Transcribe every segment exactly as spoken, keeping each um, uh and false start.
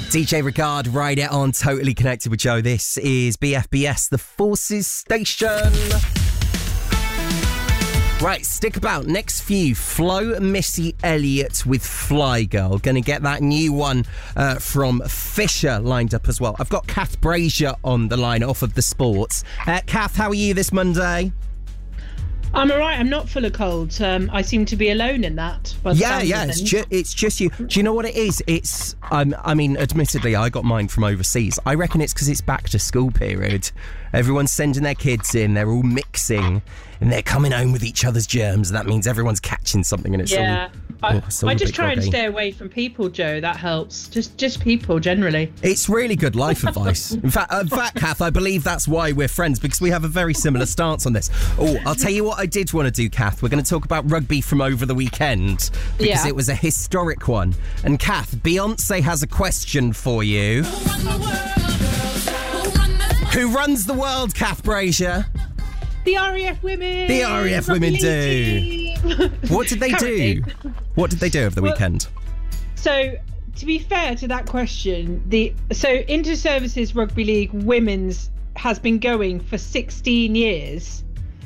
D J Regard, Ride It On, Totally Connected with Joe. This is B F B S, the Forces Station. Right, stick about. Next few, Flo and Missy Elliott with Fly Girl. Going to get that new one uh, from Fisher lined up as well. I've got Kath Brazier on the line off of the sports. Uh, Kath, how are you this Monday? I'm all right. I'm not full of colds. Um, I seem to be alone in that. Yeah, yeah. It's, ju- it's just you. Do you know what it is? It's, um, I mean, admittedly, I got mine from overseas. I reckon it's because it's back to school period. Everyone's sending their kids in. They're all mixing. And they're coming home with each other's germs. That means everyone's catching something, and it's yeah. all. I, oh, it's all I just try groggy. and stay away from people, Joe. That helps. Just, just people generally. It's really good life advice. In fact, in fact, Kath, I believe that's why we're friends, because we have a very similar stance on this. Oh, I'll tell you what I did want to do, Kath. We're going to talk about rugby from over the weekend because Yeah. it was a historic one. And Kath, Beyonce has a question for you. Who runs the world, Kath Brazier? The R A F women. The R A F women do. What did they do? What did they do over the Well, weekend? So, to be fair to that question, the so Inter-Services Rugby League Women's has been going for sixteen years.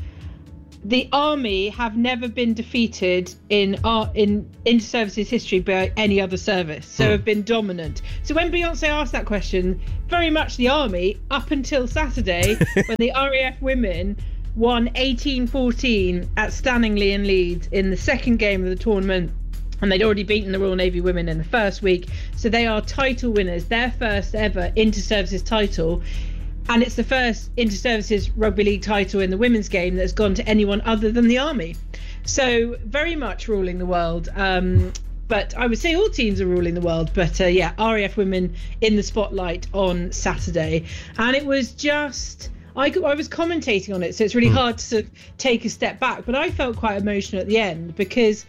The Army have never been defeated in our in Inter-Services history by any other service, so Hmm. have been dominant. So when Beyonce asked that question, very much the Army, up until Saturday, when the R A F women won eighteen fourteen at Stanningley in Leeds in the second game of the tournament, and they'd already beaten the Royal Navy women in the first week, so they are title winners, their first ever Inter-Services title. And it's the first Inter-Services Rugby League title in the women's game that's gone to anyone other than the Army. So very much ruling the world. Um, but I would say all teams are ruling the world. But uh, yeah, R A F women in the spotlight on Saturday. And it was just... I, I was commentating on it, so it's really hard to sort of take a step back. But I felt quite emotional at the end because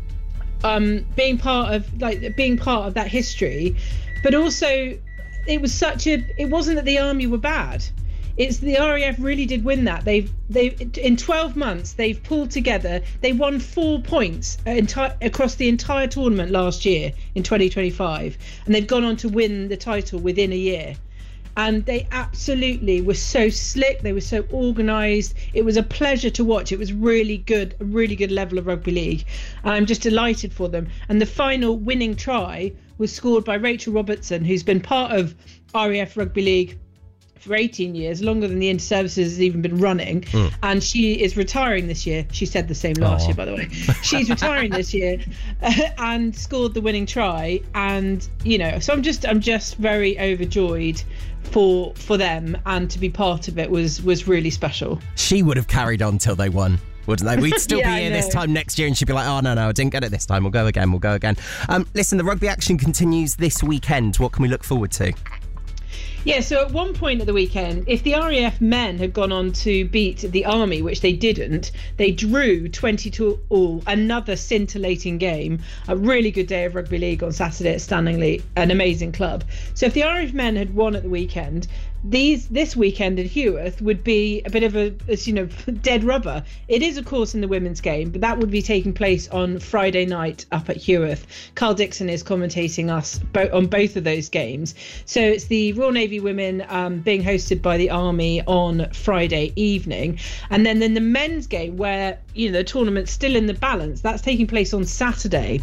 um, being part of like being part of that history, but also... It was such a. It wasn't that the Army were bad. It's the R A F really did win that. They've they in twelve months they've pulled together. They won four points enti- across the entire tournament last year in twenty twenty-five, and they've gone on to win the title within a year. And they absolutely were so slick. They were so organised. It was a pleasure to watch. It was really good, a really good level of rugby league. And I'm just delighted for them. And the final winning try was scored by Rachel Robertson, who's been part of R A F Rugby League for eighteen years, longer than the Inter-Services has even been running. Mm. And she is retiring this year. She said the same last Aww. year, by the way. She's retiring this year uh, and scored the winning try. And, you know, so I'm just I'm just very overjoyed for for them, and to be part of it was was really special. She would have carried on till they won, wouldn't they? We'd still yeah, be here this time next year, and she'd be like, oh, no, no, I didn't get it this time. We'll go again, we'll go again. Um, listen, the rugby action continues this weekend. What can we look forward to? Yeah, so at one point at the weekend, if the R A F men had gone on to beat the Army, which they didn't, they drew twenty to all, another scintillating game. A really good day of rugby league on Saturday at Stanningley, an amazing club. So if the R A F men had won at the weekend, these this weekend at Heworth would be a bit of a, a you know dead rubber. It is of course in the women's game, but that would be taking place on Friday night up at Heworth. Carl Dixon is commentating us bo- on both of those games. So it's the Royal Navy women um, being hosted by the Army on Friday evening, and then then the men's game, where you know the tournament's still in the balance, that's taking place on Saturday.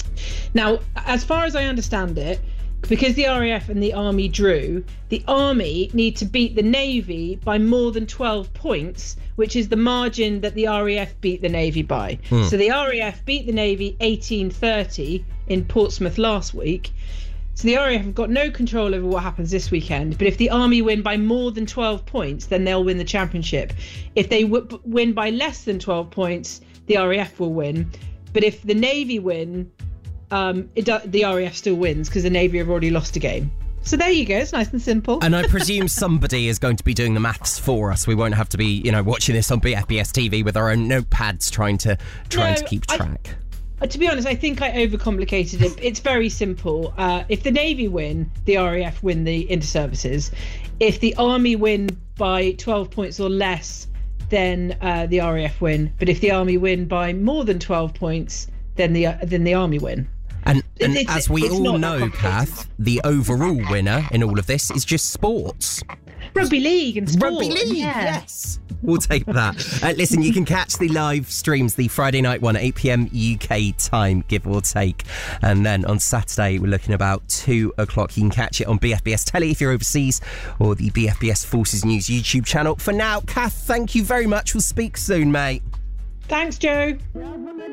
Now, as far as I understand it, because the R A F and the Army drew, the Army need to beat the Navy by more than twelve points, which is the margin that the R A F beat the Navy by. Hmm. So the R A F beat the Navy eighteen thirty in Portsmouth last week. So the R A F have got no control over what happens this weekend. But if the Army win by more than twelve points, then they'll win the championship. If they w- win by less than twelve points, the R A F will win. But if the Navy win, Um, it do, the R A F still wins because the Navy have already lost a game. So there you go. It's nice and simple. And I presume somebody is going to be doing the maths for us. We won't have to be, you know, watching this on B F B S T V with our own notepads trying to trying no, to keep track. I, to be honest, I think I overcomplicated it. It's very simple. Uh, if the Navy win, the R A F win the Inter-Services. If the Army win by twelve points or less, then uh, the R A F win. But if the Army win by more than twelve points, then the uh, then the Army win. And, and It's- as we it's all not that know, complicated. Kath, the overall winner in all of this is just sports. Rugby league and sport. Rugby league, yeah. yes. We'll take that. Uh, listen, you can catch the live streams, the Friday night one, eight p.m. U K time, give or take. And then on Saturday, we're looking about two o'clock. You can catch it on B F B S Telly if you're overseas, or the B F B S Forces News YouTube channel. For now, Kath, thank you very much. We'll speak soon, mate. Thanks, Joe.